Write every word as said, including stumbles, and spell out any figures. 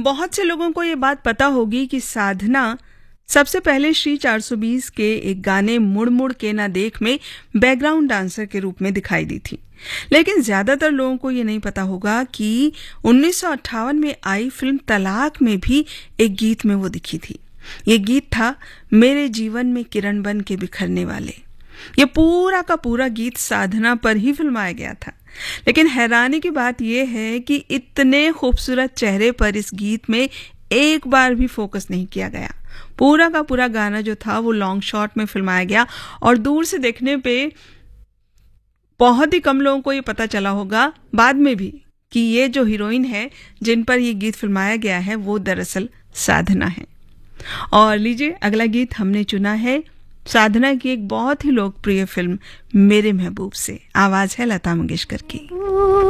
बहुत से लोगों को ये बात पता होगी कि साधना सबसे पहले श्री चार सौ बीस के एक गाने मुड़ मुड़ के ना देख में बैकग्राउंड डांसर के रूप में दिखाई दी थी। लेकिन ज्यादातर लोगों को ये नहीं पता होगा कि उन्नीस सौ अट्ठावन में आई फिल्म तलाक में भी एक गीत में वो दिखी थी। ये गीत था मेरे जीवन में किरण बन के बिखरने वाले। ये पूरा का पूरा गीत साधना पर ही फिल्माया गया था। लेकिन हैरानी की बात यह है कि इतने खूबसूरत चेहरे पर इस गीत में एक बार भी फोकस नहीं किया गया। पूरा का पूरा गाना जो था वो लॉन्ग शॉट में फिल्माया गया और दूर से देखने पे बहुत ही कम लोगों को ये पता चला होगा बाद में भी कि ये जो हीरोइन है जिन पर ये गीत फिल्माया गया है वो दरअसल साधना है। और लीजिए अगला गीत हमने चुना है साधना की एक बहुत ही लोकप्रिय फिल्म मेरे महबूब से। आवाज है लता मंगेशकर की।